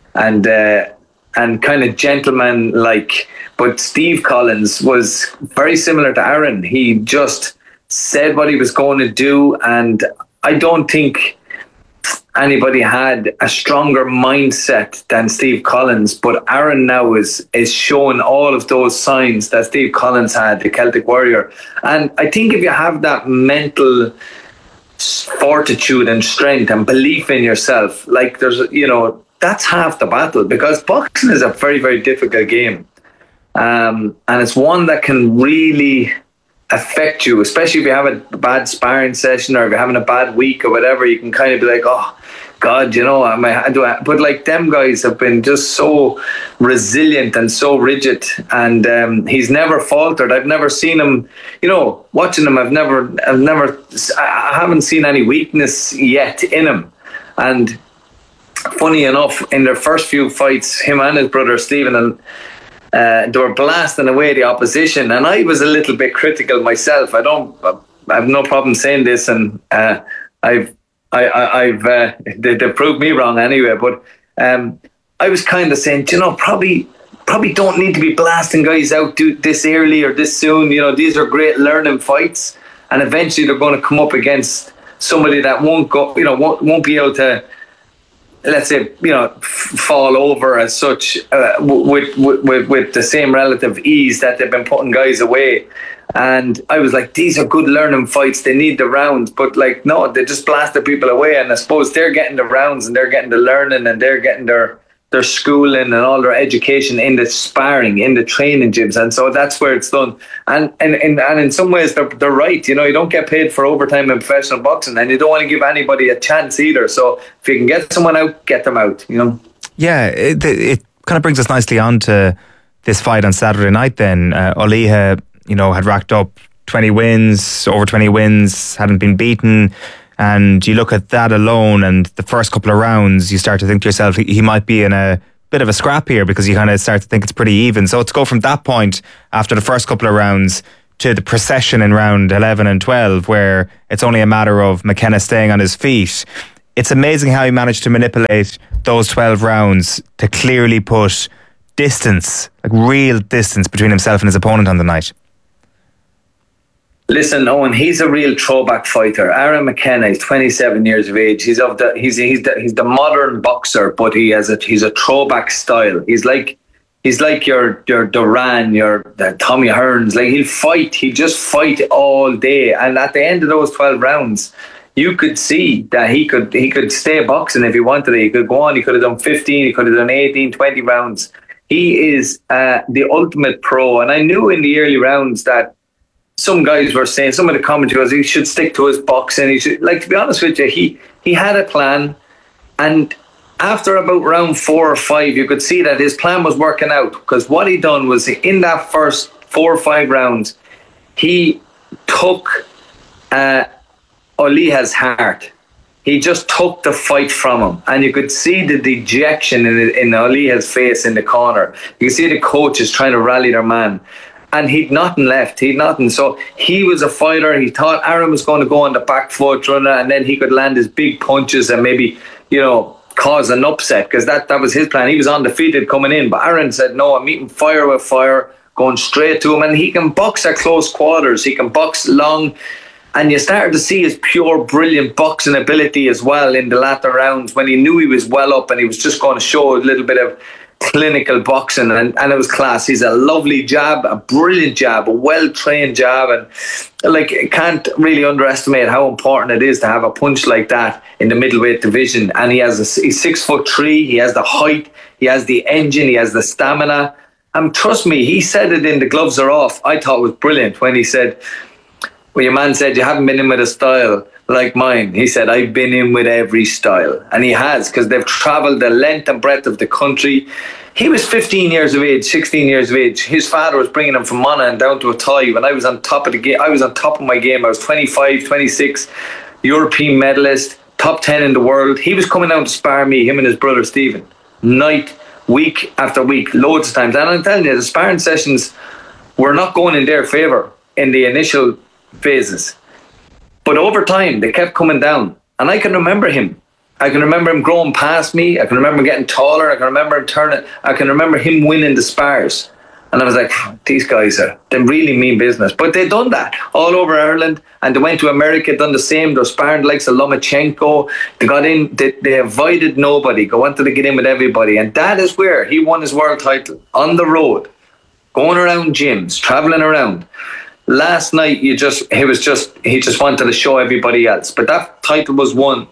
kind of gentleman-like. But Steve Collins was very similar to Aaron. He just said what he was going to do, and I don't think anybody had a stronger mindset than Steve Collins. But Aaron now is showing all of those signs that Steve Collins had, the Celtic Warrior. And I think if you have that mental fortitude and strength and belief in yourself, there's that's half the battle, because boxing is a very, very difficult game, and it's one that can really affect you, especially if you have a bad sparring session or if you're having a bad week or whatever. You can kind of be like, oh God, but them guys have been just so resilient and so rigid, and he's never faltered. I've never seen him, watching him, I haven't seen any weakness yet in him. And funny enough, in their first few fights, him and his brother Stephen, they were blasting away the opposition, and I was a little bit critical myself. I have no problem saying this, and they proved me wrong anyway. But I was kind of saying, probably don't need to be blasting guys out this early or this soon. These are great learning fights, and eventually they're going to come up against somebody that won't be able to, let's say, fall over as such with the same relative ease that they've been putting guys away. And I was like, these are good learning fights. They need the rounds, but no, they just blasted people away. And I suppose they're getting the rounds, and they're getting the learning, and they're getting their schooling and all their education in the sparring, in the training gyms. And so that's where it's done. And in some ways they're right. You don't get paid for overtime in professional boxing, and you don't want to give anybody a chance either. So if you can get someone out, get them out, Yeah, it kind of brings us nicely on to this fight on Saturday night then. Oliha, had racked up 20 wins, over 20 wins, hadn't been beaten. And you look at that alone and the first couple of rounds, you start to think to yourself, he might be in a bit of a scrap here, because you kind of start to think it's pretty even. So to go from that point after the first couple of rounds to the procession in round 11 and 12, where it's only a matter of McKenna staying on his feet, it's amazing how he managed to manipulate those 12 rounds to clearly put distance, like real distance, between himself and his opponent on the night. Listen, Owen, he's a real throwback fighter. Aaron McKenna is 27 years of age. He's the modern boxer, but he's a throwback style. He's like your Duran, your Tommy Hearns. Like, he'll just fight all day. And at the end of those 12 rounds, you could see that he could stay boxing if he wanted it. He could go on. He could have done 15. He could have done 18, 20 rounds. He is the ultimate pro. And I knew in the early rounds that some guys were saying, some of the commentators, he should stick to his boxing. He should, like, to be honest with you, he had a plan, and after about round 4 or 5, you could see that his plan was working out, because what he done was, in that first 4 or 5 rounds, he took Oliha's heart. He just took the fight from him, and you could see the dejection in Oliha's face in the corner. You could see the coaches trying to rally their man. And he'd nothing left. So he was a fighter. He thought Aaron was going to go on the back foot runner, and then he could land his big punches and maybe, cause an upset, because that was his plan. He was undefeated coming in. But Aaron said, no, I'm meeting fire with fire, going straight to him. And he can box at close quarters. He can box long. And you started to see his pure, brilliant boxing ability as well in the latter rounds, when he knew he was well up and he was just going to show a little bit of clinical boxing, and it was class. He's a lovely jab, a brilliant jab, a well-trained jab, and can't really underestimate how important it is to have a punch like that in the middleweight division. And he's 6'3", he has the height, he has the engine, he has the stamina. And trust me, he said it in The Gloves Are Off. I thought it was brilliant when he said, well, your man said, you haven't been in with a style like mine. He said, I've been in with every style. And he has, because they've travelled the length and breadth of the country. He was 15 years of age, 16 years of age. His father was bringing him from Monaghan down to Athy when I was on top of the game. I was on top of my game. I was 25, 26, European medalist, top 10 in the world. He was coming down to spar me, him and his brother Stephen, night, week after week, loads of times. And I'm telling you, the sparring sessions were not going in their favour in the initial phases. But over time, they kept coming down. And I can remember him. I can remember him growing past me. I can remember him getting taller. I can remember him turning. I can remember him winning the spars. And I was like, these guys they really mean business. But they'd done that all over Ireland. And they went to America, done the same. They're sparring like Lomachenko. They got in. They avoided nobody. They wanted to get in with everybody. And that is where he won his world title. On the road. Going around gyms. Travelling around. Last night, he just wanted to show everybody else. But that title was won,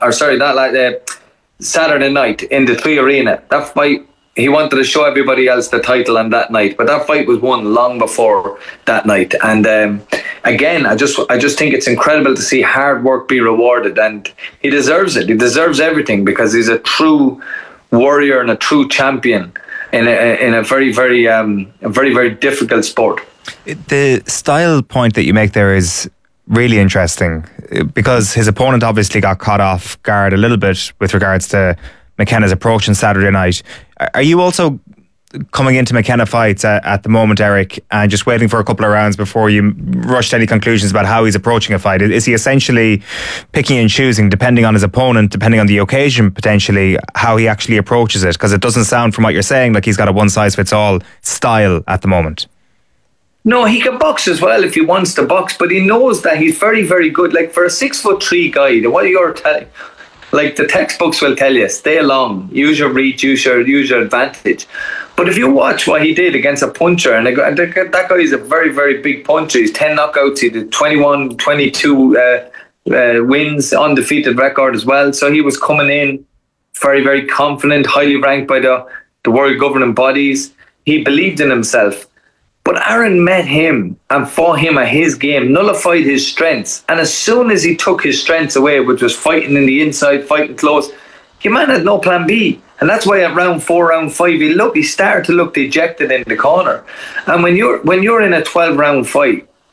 Saturday night in the Three Arena. That fight, he wanted to show everybody else the title on that night. But that fight was won long before that night. And again, I just think it's incredible to see hard work be rewarded, and he deserves it. He deserves everything, because he's a true warrior and a true champion in a very, very, very difficult sport. The style point that you make there is really interesting, because his opponent obviously got caught off guard a little bit with regards to McKenna's approach on Saturday night. Are you also coming into McKenna fights at the moment, Eric, and just waiting for a couple of rounds before you rush to any conclusions about how he's approaching a fight? Is he essentially picking and choosing, depending on his opponent, depending on the occasion, potentially, how he actually approaches it? Because it doesn't sound, from what you're saying, like he's got a one-size-fits-all style at the moment. No, he can box as well if he wants to box, but he knows that he's very, very good. Like, for a 6'3" guy, what you're telling, like the textbooks will tell you, stay long, use your reach, use your advantage. But if you watch what he did against a puncher, and that guy is a very, very big puncher. He's 10 knockouts, he did 21, 22 wins, undefeated record as well. So he was coming in very, very confident, highly ranked by the world governing bodies. He believed in himself. But Aaron met him and fought him at his game, nullified his strengths. And as soon as he took his strengths away, which was fighting in the inside, fighting close, your man had no plan B. And that's why at round 4, round 5, he started to look dejected in the corner. And when you're in a 12-round fight,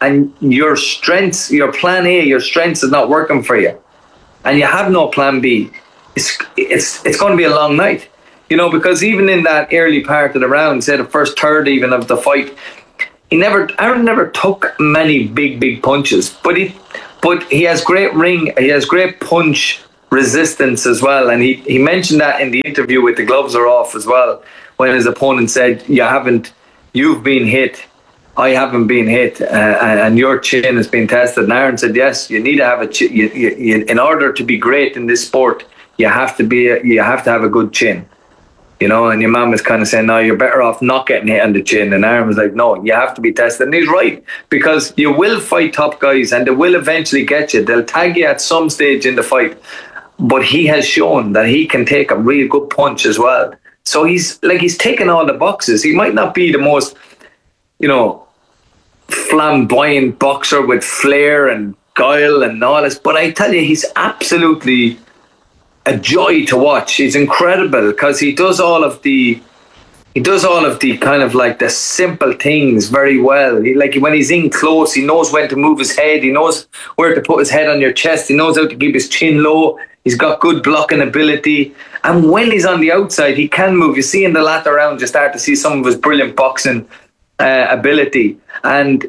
and your strengths, your plan A, your strengths is not working for you, and you have no plan B, it's going to be a long night. You know, because even in that early part of the round, say the first third even of the fight, Aaron never took many big punches, but he has great ring, he has great punch resistance as well, and he mentioned that in the interview with the gloves are off as well, when his opponent said, you've been hit, I haven't been hit, and your chin has been tested. And Aaron said, yes, you need to have a chin. In order to be great in this sport, you have to have a good chin. You know, and your mum was kind of saying, no, you're better off not getting hit on the chin. And Aaron was like, no, you have to be tested. And he's right, because you will fight top guys and they will eventually get you. They'll tag you at some stage in the fight. But he has shown that he can take a really good punch as well. So he's taken all the boxes. He might not be the most, flamboyant boxer with flair and guile and all this, but I tell you, he's absolutely a joy to watch. He's incredible because he does all of the kind of like the simple things very well. When he's in close, he knows when to move his head. He knows where to put his head on your chest. He knows how to keep his chin low. He's got good blocking ability. And when he's on the outside, he can move. You see in the latter rounds, you start to see some of his brilliant boxing ability. And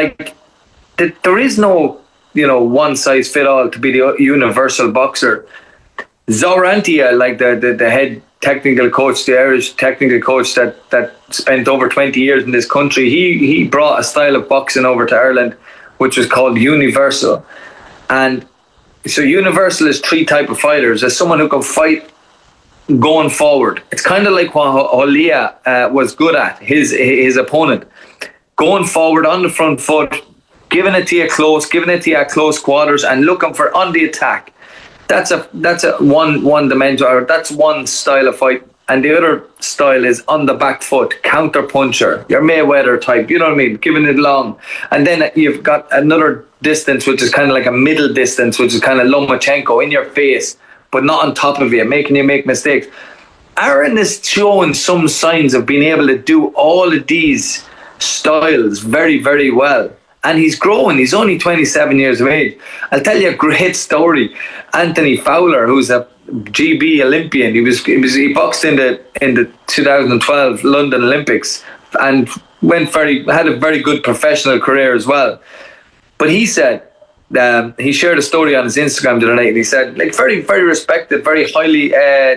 there is no, one size fit all to be the universal boxer. Zohar Antia, the head technical coach, the Irish technical coach that spent over 20 years in this country, he brought a style of boxing over to Ireland, which was called Universal. And so Universal is three type of fighters. There's someone who can fight going forward. It's kind of like what Holia was good at, his opponent. Going forward on the front foot, giving it to you close, giving it to you at close quarters, and looking for on the attack. That's a one dimension, or that's one style of fight. And the other style is on the back foot, counter puncher, your Mayweather type, you know what I mean, giving it long. And then you've got another distance, which is kind of like a middle distance, which is kind of Lomachenko, in your face, but not on top of you, making you make mistakes. Aaron is showing some signs of being able to do all of these styles very, very well. And he's growing. He's only 27 years of age. I'll tell you a great story. Anthony Fowler, who's a GB Olympian, he boxed in the 2012 London Olympics and had a very good professional career as well. But he said, he shared a story on his Instagram the other night, and he said, very, very respected, very highly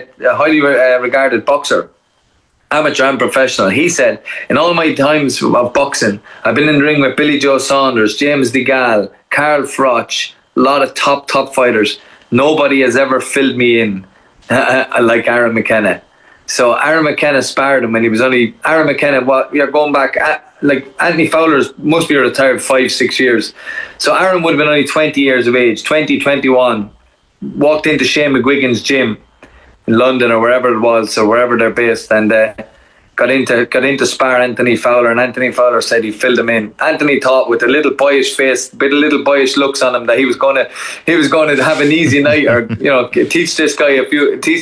regarded boxer, amateur and professional. He said, in all my times of boxing, I've been in the ring with Billy Joe Saunders, James DeGale, Carl Froch, a lot of top fighters. Nobody has ever filled me in like Aaron McKenna. So Aaron McKenna sparred him when he was only... Aaron McKenna, you're going back... Anthony Fowler must be retired 5-6 years. So Aaron would have been only 20 years of age, 21. Walked into Shane McGuigan's gym in London or wherever it was, or wherever they're based, and got into spar Anthony Fowler, and Anthony Fowler said he filled him in. Anthony thought, with a little boyish face, a bit of little boyish looks on him, that he was going to have an easy night, or teach this guy a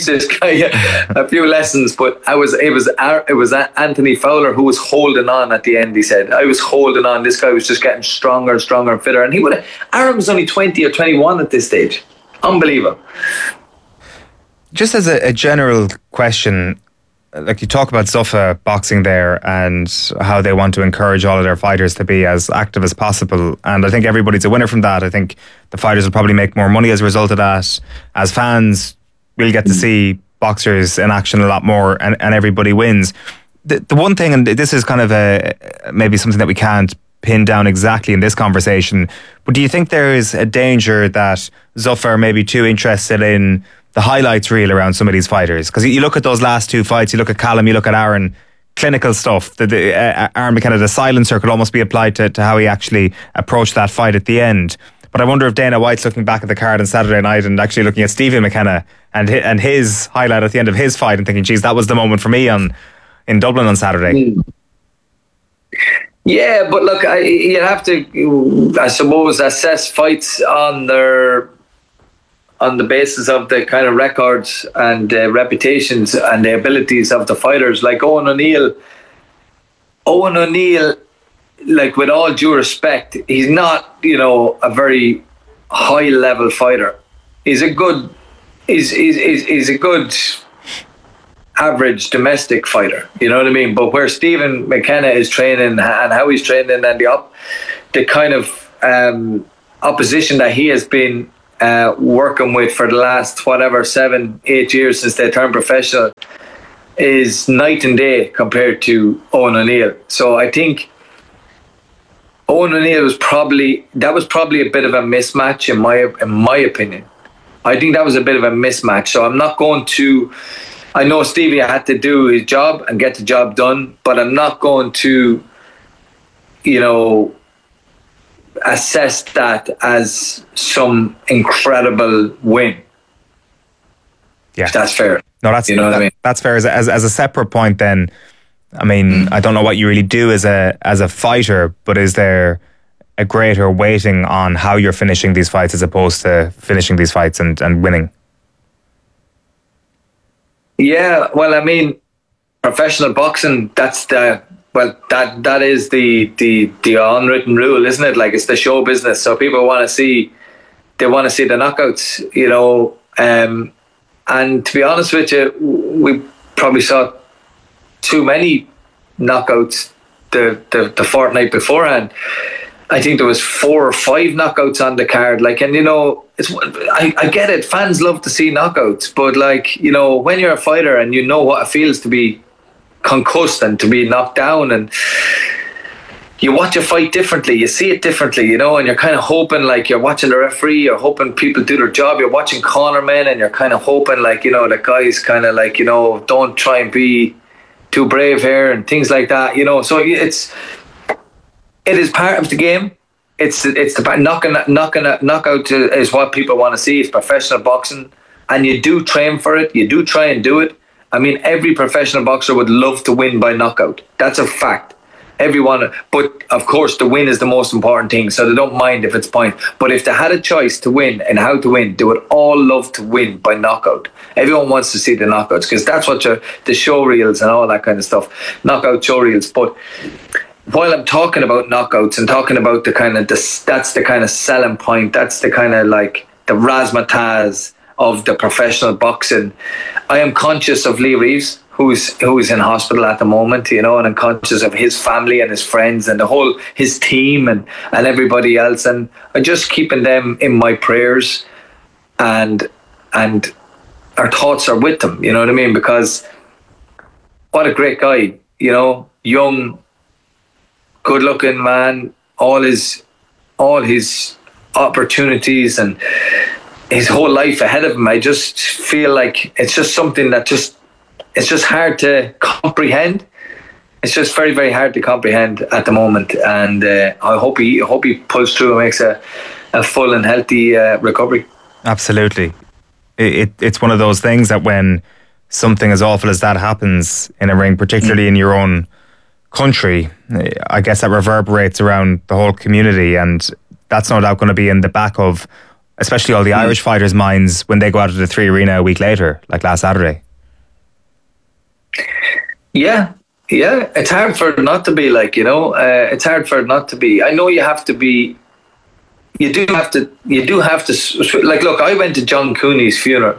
few lessons. But it was Anthony Fowler who was holding on at the end. He said, I was holding on. This guy was just getting stronger and stronger and fitter. And Aaron was only 20 or 21 at this stage. Unbelievable. Just as a general question, you talk about Zuffa boxing there and how they want to encourage all of their fighters to be as active as possible. And I think everybody's a winner from that. I think the fighters will probably make more money as a result of that. As fans, we'll get to see boxers in action a lot more, and everybody wins. The one thing, and this is kind of maybe something that we can't pin down exactly in this conversation, but do you think there is a danger that Zuffa are maybe too interested in the highlights reel around some of these fighters? Because you look at those last two fights, you look at Callum, you look at Aaron, clinical stuff. Aaron McKenna, the silencer could almost be applied to how he actually approached that fight at the end. But I wonder if Dana White's looking back at the card on Saturday night and actually looking at Stevie McKenna and his highlight at the end of his fight and thinking, geez, that was the moment for me in Dublin on Saturday. Yeah, but look, you have to, I suppose, assess fights on the basis of the kind of records and reputations and the abilities of the fighters. Like Owen O'Neill like, with all due respect, he's not, you know, a very high level fighter. He's a good average domestic fighter, you know what I mean? But where Stephen McKenna is training and how he's training, and the kind of opposition that he has been working with for the last 7-8 years since they turned professional is night and day compared to Owen O'Neill. So I think Owen O'Neill was probably a bit of a mismatch in my opinion. I think that was a bit of a mismatch. So I'm not going to. I know Stevie had to do his job and get the job done, but I'm not going to, you know, assess that as some incredible win. Yeah, if that's fair. No, that's, you know what I mean? That's fair. As a separate point, then, I mean, I don't know what you really do as a fighter, but is there a greater weighting on how you're finishing these fights as opposed to finishing these fights and winning? Yeah, well, I mean, professional boxing, that is the unwritten rule, isn't it? Like, it's the show business, so people want to see the knockouts, you know. And to be honest with you, we probably saw too many knockouts the fortnight beforehand. I think there was 4 or 5 knockouts on the card. Like, and you know, I get it. Fans love to see knockouts, but like, you know, when you're a fighter and you know what it feels to be concussed and to be knocked down, and you watch a fight differently, you see it differently, you know, and you're kind of hoping, like, you're watching the referee, you're hoping people do their job, you're watching cornermen, and you're kind of hoping, like, you know, the guys kind of like, you know, don't try and be too brave here and things like that, you know. So it is part of the game. It's the knockout is what people want to see. It's professional boxing, and you do train for it. You do try and do it. I mean, every professional boxer would love to win by knockout. That's a fact. Everyone, but of course the win is the most important thing, so they don't mind if it's point. But if they had a choice to win and how to win, they would all love to win by knockout. Everyone wants to see the knockouts because that's what the show reels and all that kind of stuff, knockout show reels. But while I'm talking about knockouts and talking about that's the kind of selling point, that's the kind of like the razzmatazz of the professional boxing, I am conscious of Lee Reeves, who's in hospital at the moment, you know, and I'm conscious of his family and his friends and his team and everybody else, and I'm just keeping them in my prayers, and our thoughts are with them, you know what I mean? Because what a great guy, you know, young, good looking man, all his opportunities and his whole life ahead of him. I just feel like it's just something that it's just hard to comprehend. It's just very, very hard to comprehend at the moment, and I hope he pulls through and makes a full and healthy recovery. Absolutely, it's one of those things that when something as awful as that happens in a ring, particularly in your own country, I guess that reverberates around the whole community, and that's no doubt going to be in the back of especially all the Irish fighters' minds when they go out to the 3 Arena a week later, like last Saturday. Yeah, it's hard for it not to be, like, you know, it's hard for it not to be. I know you do have to, like, look, I went to John Cooney's funeral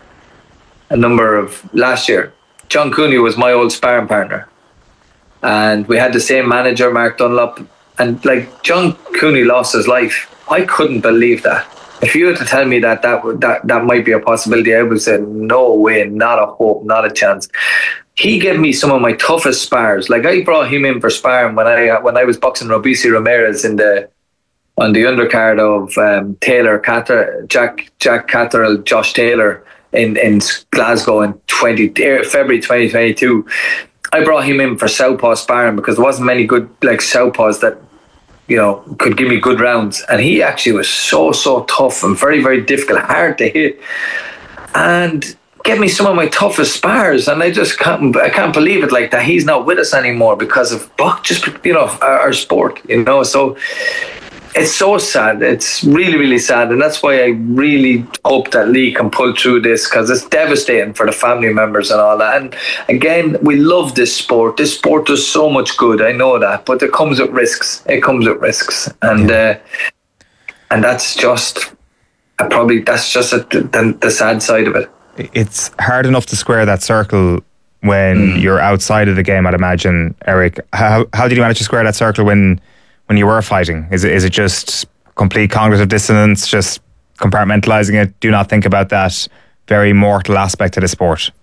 last year. John Cooney was my old sparring partner, and we had the same manager, Mark Dunlop, and like, John Cooney lost his life. I couldn't believe that. If you were to tell me that might be a possibility, I would say no way, not a hope, not a chance. He gave me some of my toughest spars. Like, I brought him in for sparring when I was boxing Robici Ramirez on the undercard of Taylor Jack Catterall, Josh Taylor in Glasgow in February 2022. I brought him in for southpaw sparring because there wasn't many good, like, southpaws that, you know, could give me good rounds, and he actually was so tough and very, very difficult, hard to hit, and gave me some of my toughest spars. And I can't believe it, like, that he's not with us anymore because of just, you know, our sport, you know. So it's so sad. It's really, really sad. And that's why I really hope that Lee can pull through this, because it's devastating for the family members and all that. And again, we love this sport. This sport does so much good. I know that. But it comes with risks. And that's just the sad side of it. It's hard enough to square that circle when you're outside of the game, I'd imagine, Eric. How did you manage to square that circle when you were fighting? Is it just complete cognitive dissonance, just compartmentalising it, do not think about that very mortal aspect of the sport?